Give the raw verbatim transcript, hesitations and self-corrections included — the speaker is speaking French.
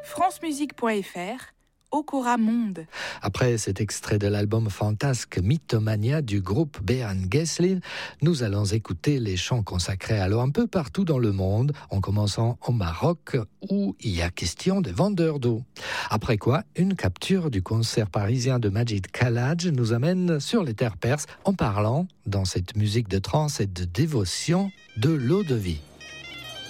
francemusique point f r, Okora Monde. Après cet extrait de l'album fantasque Mythomania du groupe Behan Geislin, nous allons écouter les chants consacrés alors un peu partout dans le monde, en commençant au Maroc où il y a question de vendeurs d'eau. Après quoi, une capture du concert parisien de Majid Khalaj nous amène sur les terres perses en parlant, dans cette musique de trance et de dévotion, de l'eau de vie.